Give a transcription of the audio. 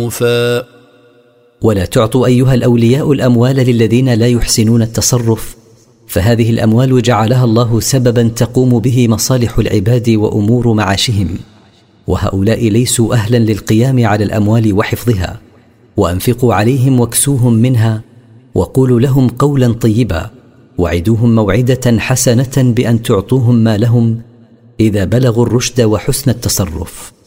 ولا تعطوا أيها الأولياء الأموال للذين لا يحسنون التصرف، فهذه الأموال جعلها الله سببا تقوم به مصالح العباد وأمور معاشهم، وهؤلاء ليسوا أهلا للقيام على الأموال وحفظها. وأنفقوا عليهم واكسوهم منها، وقولوا لهم قولا طيبا، وعدوهم موعدة حسنة بأن تعطوهم ما لهم إذا بلغوا الرشد وحسن التصرف.